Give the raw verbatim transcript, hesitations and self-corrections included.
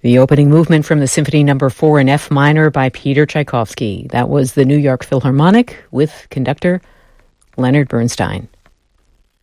The opening movement from the Symphony Number four in F minor by Peter Tchaikovsky. That was the New York Philharmonic with conductor Leonard Bernstein.